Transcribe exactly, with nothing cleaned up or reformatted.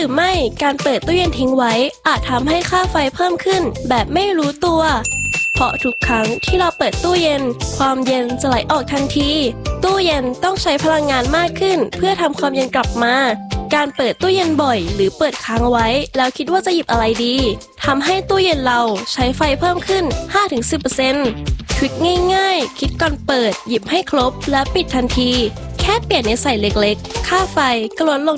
รือไม่การเปิดตู้เย็นทิ้งไว้อาจทำให้ค่าไฟเพิ่มขึ้นแบบไม่รู้ตัวเพราะทุกครั้งที่เราเปิดตู้เย็นความเย็นจะไหลออกทันทีตู้เย็นต้องใช้พลังงานมากขึ้นเพื่อทำความเย็นกลับมาการเปิดตู้เย็นบ่อยหรือเปิดค้างไว้แล้วคิดว่าจะหยิบอะไรดีทำให้ตู้เย็นเราใช้ไฟเพิ่มขึ้น ห้าถึงสิบเปอร์เซ็นต์ ทริคง่ายๆคิดก่อนเปิดหยิบให้ครบและปิดทันทีแค่เปลี่ยนนิสัยเล็กๆค่าไฟก็ลดลง